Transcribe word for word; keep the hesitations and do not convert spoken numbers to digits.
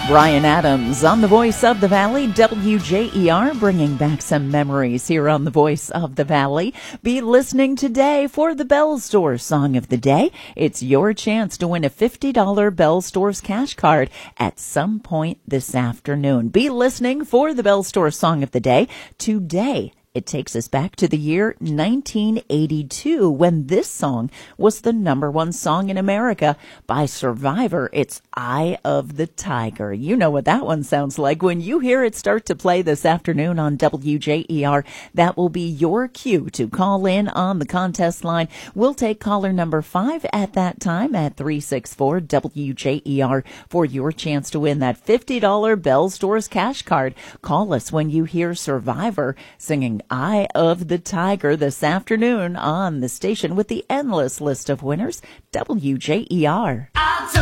Bryan Adams on the Voice of the Valley, W J E R, bringing back some memories here on the Voice of the Valley. Be listening today for the Bell Store Song of the Day. It's your chance to win a fifty dollars Bell Stores cash card at some point this afternoon. Be listening for the Bell Store Song of the Day today. It takes us back to the year nineteen eighty-two when this song was the number one song in America by Survivor. It's Eye of the Tiger. You know what that one sounds like. When you hear it start to play this afternoon on W J E R, that will be your cue to call in on the contest line. We'll take caller number five at that time at three six four W J E R for your chance to win that fifty dollars Bell Stores cash card. Call us when you hear Survivor singing Eye of the Tiger this afternoon on the station with the endless list of winners, W J E R.